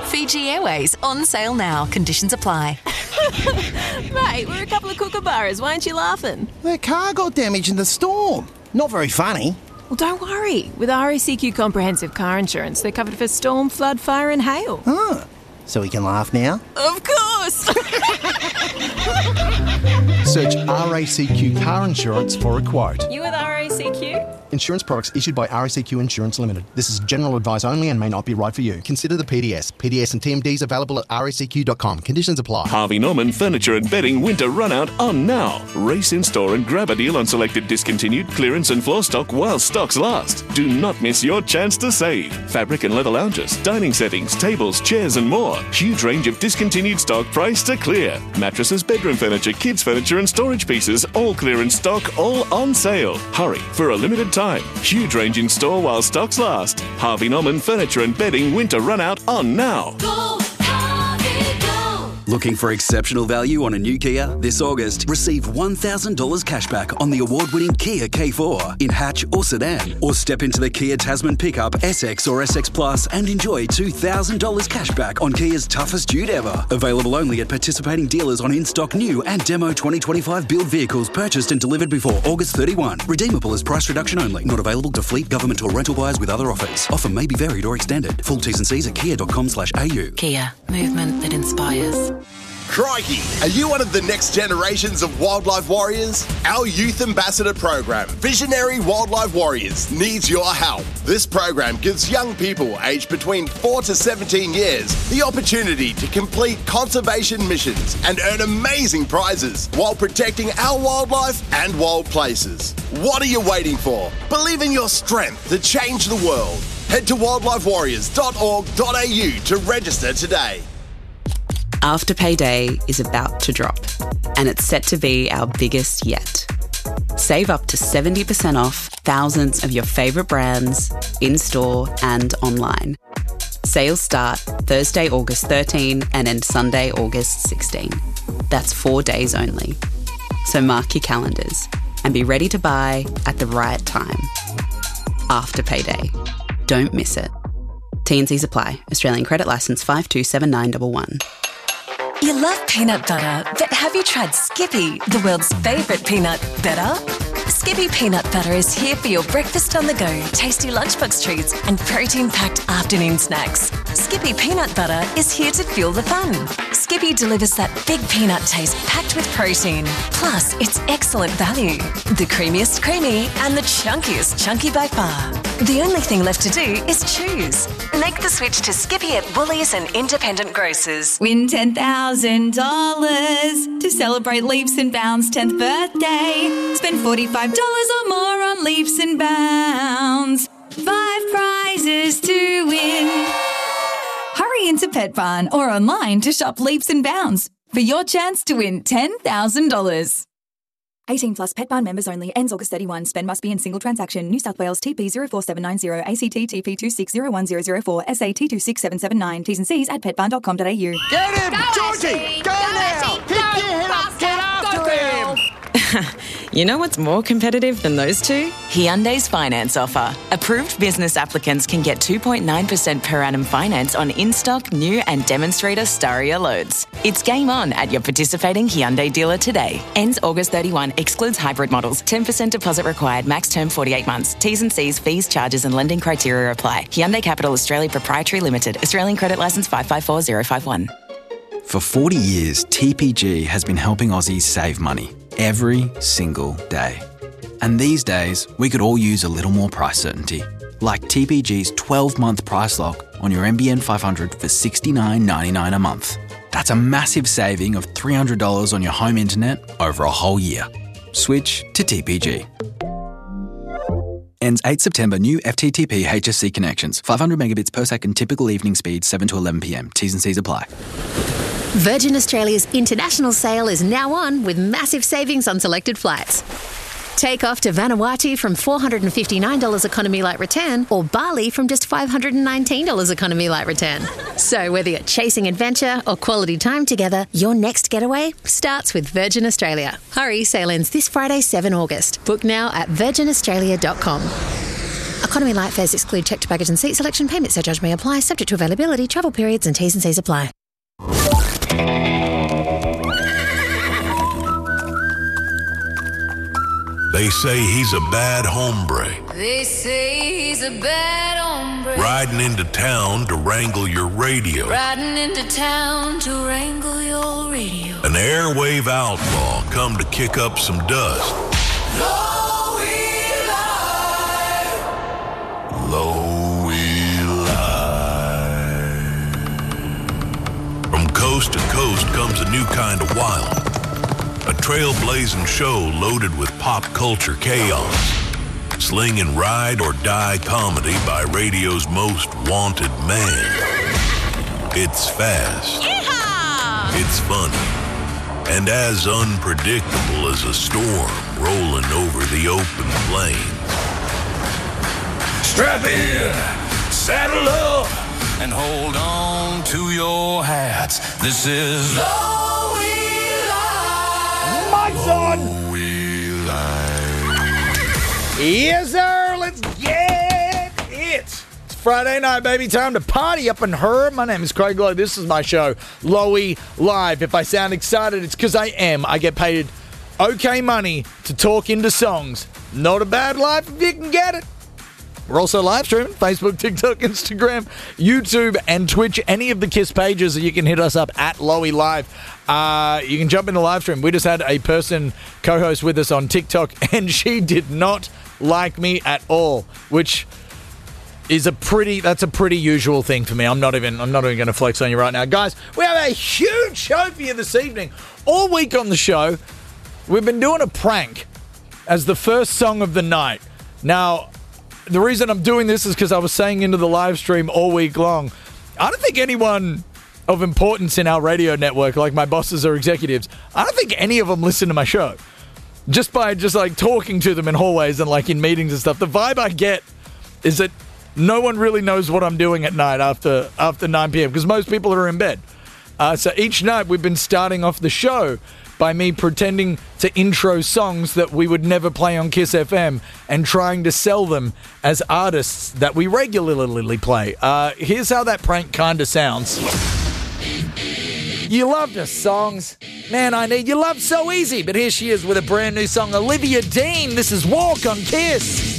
Fiji Airways, on sale now. Conditions apply. Mate, we're a couple of kookaburras. Why aren't you laughing? Their car got damaged in the storm. Not very funny. Well, don't worry. With RACQ Comprehensive Car Insurance, they're covered for storm, flood, fire and hail. Oh, so we can laugh now? Of course! Search RACQ Car Insurance for a quote. You with RACQ? Insurance products issued by RACQ Insurance Limited. This is general advice only and may not be right for you. Consider the PDS. PDS and TMDs available at racq.com. Conditions apply. Harvey Norman Furniture and Bedding winter run-out on now. Race in store and grab a deal on selected discontinued, clearance and floor stock while stocks last. Do not miss your chance to save. Fabric and leather lounges, dining settings, tables, chairs and more. Huge range of discontinued stock priced to clear. Mattresses, bedroom furniture, kids furniture and storage pieces, all clearance stock, all on sale. Hurry, for a limited time. Huge range in store while stocks last. Harvey Norman Furniture and Bedding winter run-out on now. Go, Harvey, go! Looking for exceptional value on a new Kia? This August, receive $1,000 cashback on the award-winning Kia K4 in hatch or sedan. Or step into the Kia Tasman pickup, SX or SX Plus and enjoy $2,000 cashback on Kia's toughest dude ever. Available only at participating dealers on in-stock new and demo 2025 build vehicles purchased and delivered before August 31. Redeemable as price reduction only. Not available to fleet, government or rental buyers with other offers. Offer may be varied or extended. Full T's and C's at kia.com/au. Kia, movement that inspires. Crikey! Are you one of the next generations of wildlife warriors? Our Youth Ambassador program, Visionary Wildlife Warriors, needs your help. This program gives young people aged between 4 to 17 years the opportunity to complete conservation missions and earn amazing prizes while protecting our wildlife and wild places. What are you waiting for? Believe in your strength to change the world. Head to wildlifewarriors.org.au to register today. Afterpay Day is about to drop, and it's set to be our biggest yet. Save up to 70% off thousands of your favourite brands, in-store and online. Sales start Thursday, August 13 and end Sunday, August 16. That's 4 days only. So mark your calendars and be ready to buy at the right time. Afterpay Day. Don't miss it. T&Cs apply. Australian credit licence 527911. You love peanut butter, but have you tried Skippy, the world's favourite peanut butter? Skippy peanut butter is here for your breakfast on the go, tasty lunchbox treats and protein-packed afternoon snacks. Skippy peanut butter is here to fuel the fun. Skippy delivers that big peanut taste packed with protein. Plus, it's excellent value. The creamiest creamy and the chunkiest chunky by far. The only thing left to do is choose. Make the switch to Skippy at Woolies and independent grocers. Win $10,000 to celebrate Leaps and Bounds' 10th birthday. Spend $45 or more on Leaps and Bounds. 5 prizes to win. Hurry into Pet Barn or online to shop Leaps and Bounds for your chance to win $10,000. 18 plus Pet Barn members only. Ends August 31. Spend must be in single transaction. New South Wales TP 04790. ACT TP 2601004. SA T26779. T's and C's at petbarn.com.au. Get him! Georgie! Go now! Pick your head up! Get after him! You know what's more competitive than those two? Hyundai's finance offer. Approved business applicants can get 2.9% per annum finance on in-stock, new and demonstrator Staria loads. It's game on at your participating Hyundai dealer today. Ends August 31. Excludes hybrid models. 10% deposit required. Max term 48 months. T's and C's, fees, charges and lending criteria apply. Hyundai Capital Australia Proprietary Limited. Australian credit licence 554051. For 40 years, TPG has been helping Aussies save money every single day. And these days, we could all use a little more price certainty. Like TPG's 12-month price lock on your NBN 500 for $69.99 a month. That's a massive saving of $300 on your home internet over a whole year. Switch to TPG. Ends 8 September. New FTTP HSC connections. 500 megabits per second typical evening speed 7 to 11 p.m. T's and C's apply. Virgin Australia's international sale is now on with massive savings on selected flights. Take off to Vanuatu from $459 economy light return or Bali from just $519 economy light return. So whether you're chasing adventure or quality time together, your next getaway starts with Virgin Australia. Hurry, sale ends this Friday, 7 August. Book now at virginaustralia.com. Economy Light fares exclude checked baggage and seat selection. Payment surcharge may apply, subject to availability, travel periods and T's and C's apply. They say he's a bad hombre, They say he's a bad hombre. riding into town to wrangle your radio. Riding into town to wrangle your radio. An airwave outlaw come to kick up some dust. Low Eli. From coast to coast comes a new kind of wild. A trailblazing show loaded with pop culture chaos. Slinging ride or die comedy by radio's most wanted man. It's fast. Yeehaw! It's funny. And as unpredictable as a storm rolling over the open plains. Strap in, saddle up, and hold on to your hats. This is Low Eli. Mike's on. Low Eli. Yes, sir. Let's get it. It's Friday night, baby. Time to party up in her. My name is Craig Lowe. This is my show, Lowy Live. If I sound excited, it's because I am. I get paid okay money to talk into songs. Not a bad life if you can get it. We're also live streaming Facebook, TikTok, Instagram, YouTube, and Twitch. Any of the KISS pages, you can hit us up at Lowy Live. You can jump in the live stream. We just had a person co-host with us on TikTok, and she did not like me at all, which is that's a pretty usual thing for me. I'm not even going to flex on you right now. Guys, we have a huge show for you this evening. All week on the show, we've been doing a prank as the first song of the night. Now, the reason I'm doing this is because I was saying into the live stream all week long, I don't think anyone of importance in our radio network, like my bosses or executives, I don't think any of them listen to my show. Just by like talking to them in hallways and like in meetings and stuff, the vibe I get is that no one really knows what I'm doing at night after 9 p.m. because most people are in bed. So each night we've been starting off the show by me pretending to intro songs that we would never play on KISS FM and trying to sell them as artists that we regularly play. Here's how that prank kind of sounds. You loved her songs. Man, I need your love so easy. But here she is with a brand new song, Olivia Dean. This is Walk on KISS.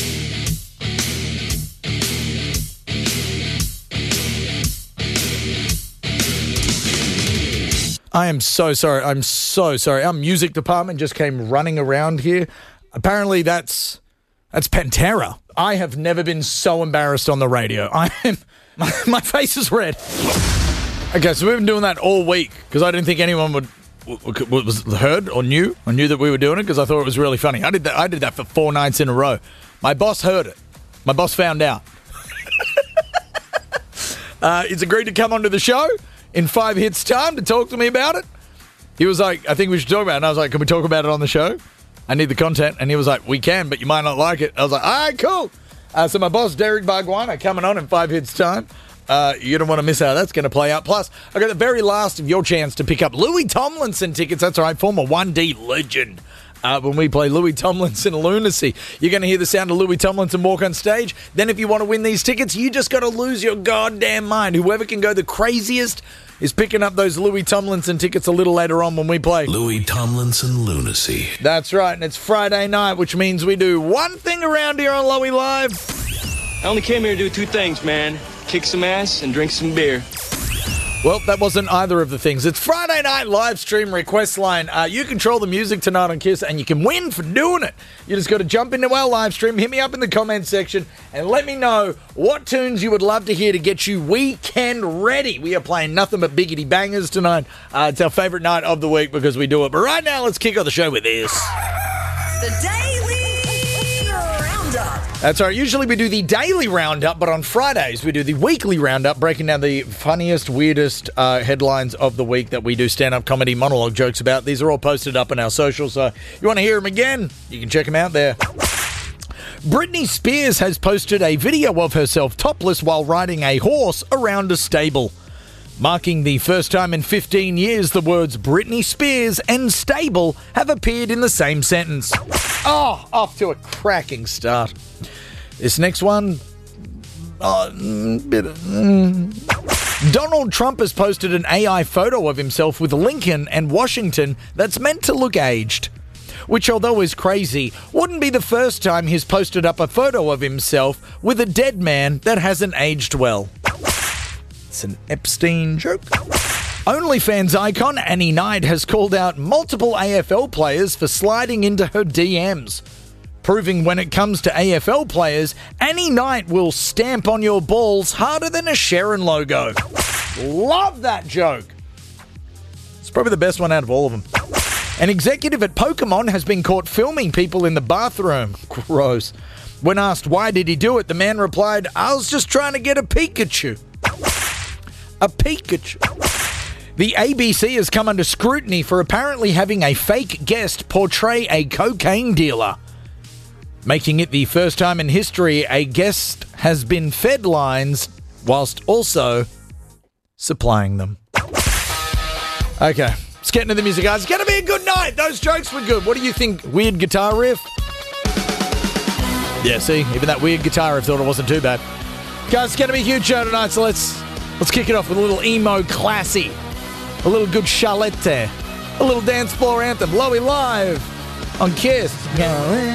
I am so sorry. I'm so sorry. Our music department just came running around here. Apparently that's Pantera. I have never been so embarrassed on the radio. My face is red. Okay, so we've been doing that all week because I didn't think anyone was heard or knew that we were doing it because I thought it was really funny. I did that for 4 nights in a row. My boss heard it. My boss found out. He's agreed to come onto the show in 5 hits time to talk to me about it. He was like, I think we should talk about it. And I was like, can we talk about it on the show? I need the content. And he was like, we can, but you might not like it. I was like, all right, cool. So my boss, Derek Barguana, coming on in 5 hits time. You don't want to miss how that's going to play out. Plus, I got the very last of your chance to pick up Louis Tomlinson tickets. That's right, former 1D legend. When we play Louis Tomlinson Lunacy, you're going to hear the sound of Louis Tomlinson walk on stage. Then if you want to win these tickets, you just got to lose your goddamn mind. Whoever can go the craziest is picking up those Louis Tomlinson tickets a little later on when we play Louis Tomlinson Lunacy. That's right, and it's Friday night, which means we do one thing around here on Lowy Live. I only came here to do 2 things, man. Kick some ass and drink some beer. Well, that wasn't either of the things. It's Friday night live stream request line. You control the music tonight on KISS, and you can win for doing it. You just got to jump into our live stream, hit me up in the comments section, and let me know what tunes you would love to hear to get you weekend ready. We are playing nothing but biggity bangers tonight. It's our favorite night of the week because we do it. But right now, let's kick off the show with this. The Daily Roundup. That's right. Usually we do the daily roundup, but on Fridays we do the weekly roundup, breaking down the funniest, weirdest headlines of the week that we do stand-up comedy monologue jokes about. These are all posted up on our socials, so you want to hear them again, you can check them out there. Britney Spears has posted a video of herself topless while riding a horse around a stable. Marking the first time in 15 years the words Britney Spears and stable have appeared in the same sentence. Oh, off to a cracking start. This next one, Donald Trump has posted an AI photo of himself with Lincoln and Washington that's meant to look aged. Which, although is crazy, wouldn't be the first time he's posted up a photo of himself with a dead man that hasn't aged well. It's an Epstein joke. OnlyFans icon Annie Knight has called out multiple AFL players for sliding into her DMs. Proving when it comes to AFL players, Annie Knight will stamp on your balls harder than a Sharon logo. Love that joke. It's probably the best one out of all of them. An executive at Pokemon has been caught filming people in the bathroom. Gross. When asked why did he do it, the man replied, "I was just trying to get a Pikachu." A Pikachu. The ABC has come under scrutiny for apparently having a fake guest portray a cocaine dealer, making it the first time in history a guest has been fed lines whilst also supplying them. Okay, let's get into the music, guys. It's going to be a good night. Those jokes were good. What do you think? Weird guitar riff? Yeah, see? Even that weird guitar riff thought it wasn't too bad. Guys, it's going to be a huge show tonight, so let's kick it off with a little emo classy. A little good Charlotte. A little dance floor anthem. Lowy Live on Kiss.